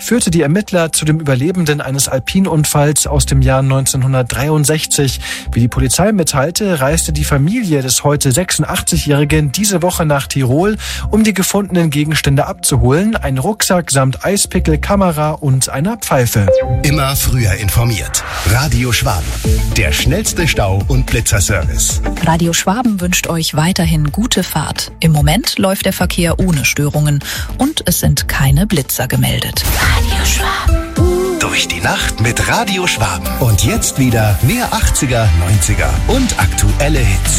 führte die Ermittler zu dem Überlebenden eines Alpinunfalls aus dem Jahr 1963. Wie die Polizei mitteilte, reiste die Familie des heute 86-Jährigen diese Woche nach Tirol, um die gefundenen Gegenstände abzuholen. Ein Rucksack samt Eispickel, Kamera und einer Pfeife. Immer früher informiert. Radio Schwaben. Der schnellste Stau- und Blitzerservice. Radio Schwaben wünscht euch weiterhin gute Fahrt. Im Moment läuft der Verkehr ohne Störungen und es sind keine Blitzer gemeldet. Radio Schwaben. Durch die Nacht mit Radio Schwaben. Und jetzt wieder mehr 80er, 90er und aktuelle Hits.